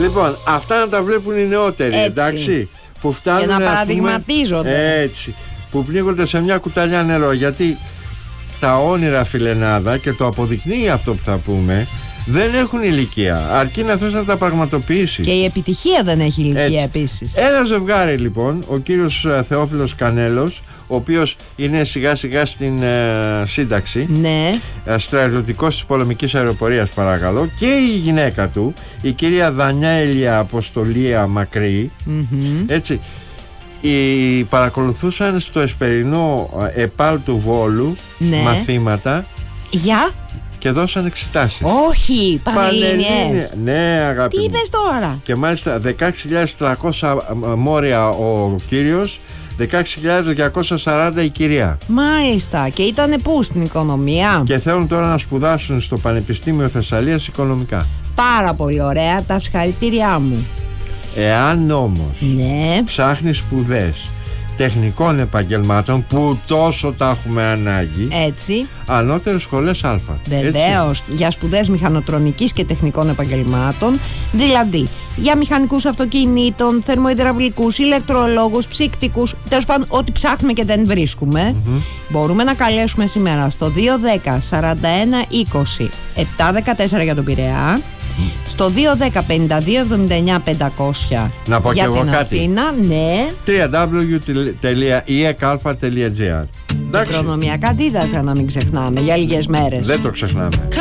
Λοιπόν, αυτά να τα βλέπουν οι νεότεροι, έτσι. Εντάξει. Που φτάνουν, και να παραδειγματίζονται. Έτσι. Που πνίγονται σε μια κουταλιά νερό. Γιατί τα όνειρα, φιλενάδα, και το αποδεικνύει αυτό που θα πούμε, δεν έχουν ηλικία. Αρκεί να θες να τα πραγματοποιήσεις. Και η επιτυχία δεν έχει ηλικία επίσης. Ένα ζευγάρι λοιπόν, ο κύριος Θεόφιλος Κανέλος, ο οποίος είναι σιγά σιγά στην σύνταξη, ναι. Στρατιωτικός της πολεμικής αεροπορίας, παρακαλώ, και η γυναίκα του, η κυρία Δανιέλια Αποστολία Μακρύ, έτσι, παρακολουθούσαν στο Εσπερινό ΕΠΑΛ του Βόλου, ναι, μαθήματα και δώσαν εξετάσεις. Όχι, Πανελλήνιες. Ναι, αγάπη. Τι είπες τώρα? Και μάλιστα 16.300 μόρια ο κύριος, 16.240 η κυρία. Μάλιστα. Και ήτανε πού, στην οικονομία? Και θέλουν τώρα να σπουδάσουν στο Πανεπιστήμιο Θεσσαλίας οικονομικά. Πάρα πολύ ωραία, τα συγχαρητήριά μου. Εάν όμως, ναι, ψάχνεις σπουδές τεχνικών επαγγελμάτων που τόσο τα έχουμε ανάγκη, έτσι, ανώτερες σχολές Α. Βεβαίως, για σπουδές μηχανοτρονικής και τεχνικών επαγγελμάτων, δηλαδή για μηχανικούς αυτοκινήτων, θερμοϊδραυλικούς, ηλεκτρολόγους, ψυκτικούς, τέλος πάντων ό,τι ψάχνουμε και δεν βρίσκουμε, μπορούμε να καλέσουμε σήμερα στο 210 41 20 714 για τον Πειραιά, στο 210 52 79 500 να πω για και εγώ την κάτι. Αθήνα, ναι, www.ekalfa.gr. προνομιακά δίδατρα να μην ξεχνάμε για λίγες μέρες. Δεν το ξεχνάμε.